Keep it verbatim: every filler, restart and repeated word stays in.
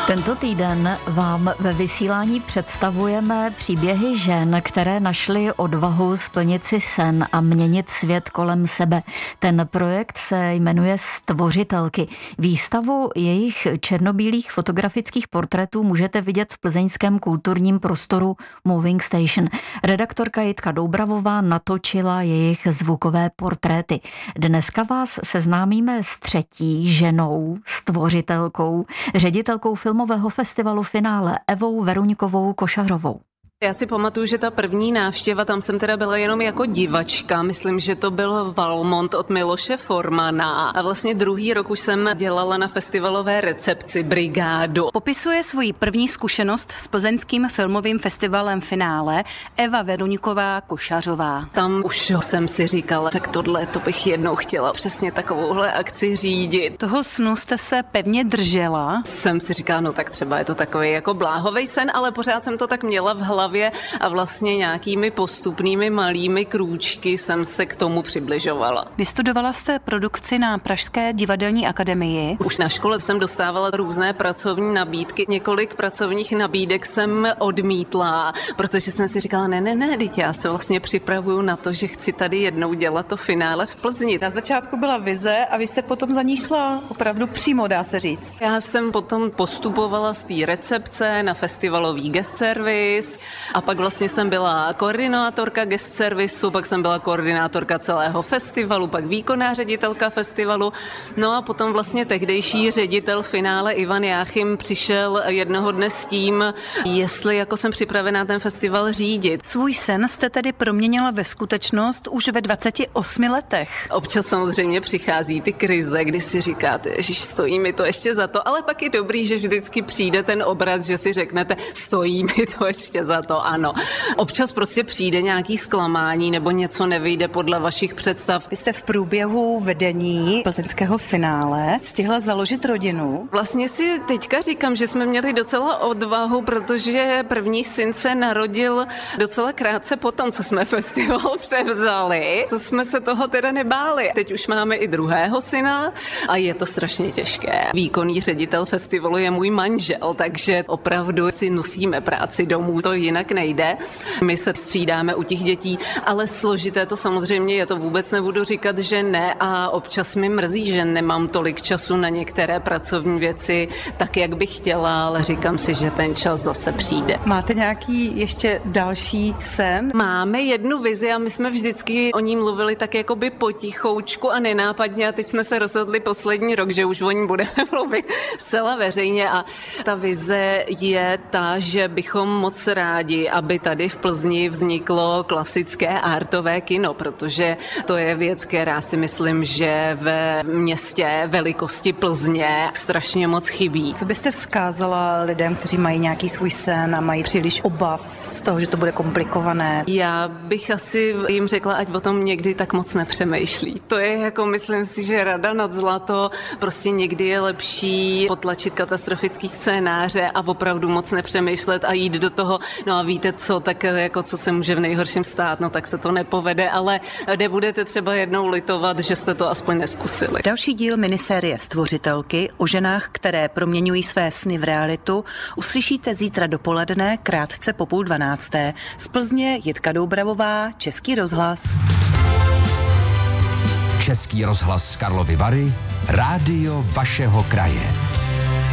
Tento týden vám ve vysílání představujeme příběhy žen, které našly odvahu splnit si sen a měnit svět kolem sebe. Ten projekt se jmenuje Stvořitelky. Výstavu jejich černobílých fotografických portrétů můžete vidět v plzeňském kulturním prostoru Moving Station. Redaktorka Jitka Doubravová natočila jejich zvukové portréty. Dneska vás seznámíme s třetí ženou, stvořitelkou, ředitelkou filmového festivalu Finále Evou Veruňkovou Košařovou. Já si pamatuju, že ta první návštěva, tam jsem teda byla jenom jako divačka, myslím, že to byl Valmont od Miloše Formana a vlastně druhý rok už jsem dělala na festivalové recepci Brigádu. Popisuje svoji první zkušenost s plzeňským filmovým festivalem Finále Eva Veruňková Košařová. Tam už jsem si říkala, tak tohle to bych jednou chtěla přesně takovouhle akci řídit. Toho snu jste se pevně držela. Jsem si říkala, no tak třeba je to takový jako bláhovej sen, ale pořád jsem to tak měla v hlavě a vlastně nějakými postupnými malými krůčky jsem se k tomu přibližovala. Vystudovala jste produkci na Pražské divadelní akademii. Už na škole jsem dostávala různé pracovní nabídky. Několik pracovních nabídek jsem odmítla, protože jsem si říkala, ne, ne, ne, dítě, já se vlastně připravuju na to, že chci tady jednou dělat to finále v Plzni. Na začátku byla vize a vy jste potom za ní šla opravdu přímo, dá se říct. Já jsem potom postupovala z té recepce na festivalový guest service. A pak vlastně jsem byla koordinátorka guest servisu, pak jsem byla koordinátorka celého festivalu, pak výkonná ředitelka festivalu. No a potom vlastně tehdejší ředitel Finále Ivan Jáchym přišel jednoho dne s tím, jestli jako jsem připravená ten festival řídit. Svůj sen jste tedy proměnila ve skutečnost už ve dvaceti osmi letech. Občas samozřejmě přichází ty krize, kdy si říkáte, ježiš, stojí mi to ještě za to, ale pak je dobrý, že vždycky přijde ten obrat, že si řeknete, stojí mi to ještě za to. Ano. Občas prostě přijde nějaký zklamání nebo něco nevyjde podle vašich představ. Vy jste v průběhu vedení plzeňského Finále stihla založit rodinu. Vlastně si teďka říkám, že jsme měli docela odvahu, protože první syn se narodil docela krátce potom, co jsme festival převzali. To jsme se toho teda nebáli. Teď už máme i druhého syna a je to strašně těžké. Výkonný ředitel festivalu je můj manžel, takže opravdu si nosíme práci domů, to jinak nejde. My se střídáme u těch dětí, ale složité to samozřejmě je, to vůbec nebudu říkat, že ne a občas mi mrzí, že nemám tolik času na některé pracovní věci, tak jak bych chtěla, ale říkám si, že ten čas zase přijde. Máte nějaký ještě další sen? Máme jednu vizi a my jsme vždycky o ní mluvili tak jakoby potichoučku a nenápadně a teď jsme se rozhodli poslední rok, že už o ní budeme mluvit zcela veřejně a ta vize je ta, že bychom moc rádi, aby tady v Plzni vzniklo klasické artové kino, protože to je věc, která si myslím, že ve městě velikosti Plzně strašně moc chybí. Co byste vzkázala lidem, kteří mají nějaký svůj sen a mají příliš obav z toho, že to bude komplikované? Já bych asi jim řekla, ať o tom někdy tak moc nepřemýšlí. To je jako, myslím si, že rada nad zlato. Prostě někdy je lepší potlačit katastrofický scénáře a opravdu moc nepřemýšlet a jít do toho. No a víte co, tak jako co se může v nejhorším stát, no tak se to nepovede, ale nebudete třeba jednou litovat, že jste to aspoň neskusili. Další díl minisérie Stvořitelky o ženách, které proměňují své sny v realitu, uslyšíte zítra dopoledne, krátce po půl dvanácté. Z Plzně Jitka Doubravová, Český rozhlas. Český rozhlas Karlovy Vary, rádio vašeho kraje.